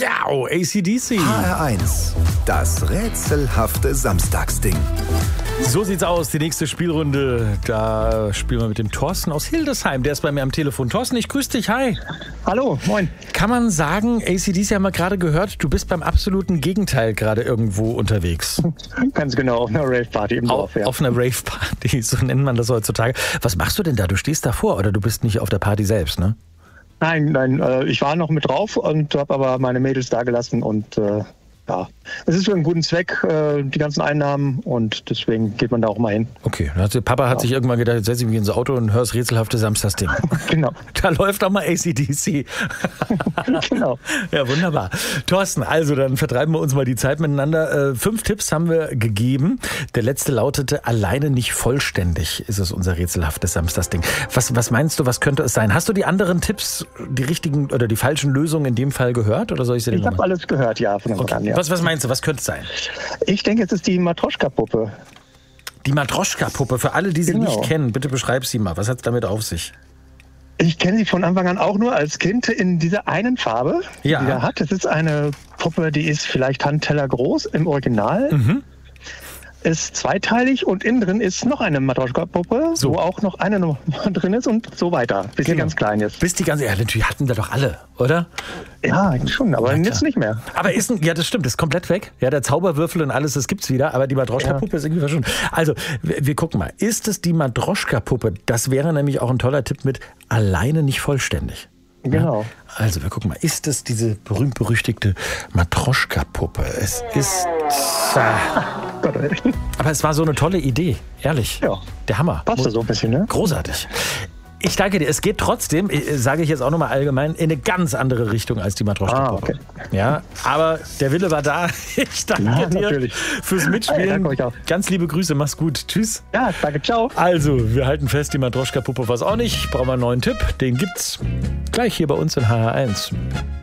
Ja, AC/DC. HR1, das rätselhafte Samstagsding. So sieht's aus, die nächste Spielrunde. Da spielen wir mit dem Thorsten aus Hildesheim. Der ist bei mir am Telefon. Thorsten, ich grüße dich. Hi. Hallo, moin. Kann man sagen, AC/DC haben wir gerade gehört, du bist beim absoluten Gegenteil gerade irgendwo unterwegs. Ganz genau, auf einer Rave-Party im Dorf, ja. Auf einer Rave-Party, so nennt man das heutzutage. Was machst du denn da? Du stehst davor oder du bist nicht auf der Party selbst, ne? Nein, ich war noch mit drauf und habe aber meine Mädels da gelassen und ja, es ist für einen guten Zweck, die ganzen Einnahmen, und deswegen geht man da auch mal hin. Okay, Papa hat sich irgendwann gedacht, jetzt setze ich mich ins Auto und höre das rätselhafte Samstagsding. Genau. Da läuft auch mal AC/DC. Genau. Ja, wunderbar. Thorsten, also dann vertreiben wir uns mal die Zeit miteinander. 5 Tipps haben wir gegeben. Der letzte lautete, alleine nicht vollständig ist es unser rätselhaftes Samstagsding. Was meinst du, was könnte es sein? Hast du die anderen Tipps, die richtigen oder die falschen Lösungen in dem Fall gehört? Oder soll ich sie dir Ich habe alles gehört, ja, von Anfang an, ja. Was meinst du, was könnte es sein? Ich denke, es ist die Matroschka-Puppe. Die Matroschka-Puppe, für alle, die sie Genau. nicht kennen, bitte beschreib sie mal. Was hat es damit auf sich? Ich kenne sie von Anfang an auch nur als Kind in dieser einen Farbe, Ja. die er hat. Es ist eine Puppe, die ist vielleicht Handteller groß im Original. Ist zweiteilig und innen drin ist noch eine Matroschka-Puppe, So. wo auch noch eine Nummer drin ist und so weiter, bis sie Genau. ganz klein ist. Bis die ganze, ja, natürlich hatten wir doch alle, oder? Ja, schon, aber klar. jetzt nicht mehr. Aber ja, das stimmt, ist komplett weg. Ja, der Zauberwürfel und alles, das gibt's wieder, aber die Matroschka-Puppe ist irgendwie verschwunden. Also, wir gucken mal. Ist es die Matroschka-Puppe? Das wäre nämlich auch ein toller Tipp mit alleine nicht vollständig. Genau. Also, wir gucken mal. Ist es diese berühmt-berüchtigte Matroschka-Puppe? Es ist... Aber es war so eine tolle Idee, ehrlich. Ja. Der Hammer. Passt so ein bisschen, ne? Großartig. Ich danke dir. Es geht trotzdem, sage ich jetzt auch nochmal allgemein, in eine ganz andere Richtung als die Matroschka-Puppe. Okay. Ja, aber der Wille war da. Ich danke dir natürlich. fürs Mitspielen. Ja, danke euch auch. Ganz liebe Grüße, mach's gut. Tschüss. Ja, danke, ciao. Also, wir halten fest, die Matroschka-Puppe war's auch nicht. Brauchen wir einen neuen Tipp. Den gibt's gleich hier bei uns in HR1.